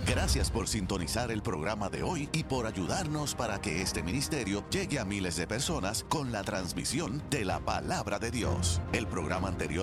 Gracias por sintonizar el programa de hoy y por ayudarnos para que este ministerio llegue a miles de personas con la transmisión de la palabra de Dios. El programa anterior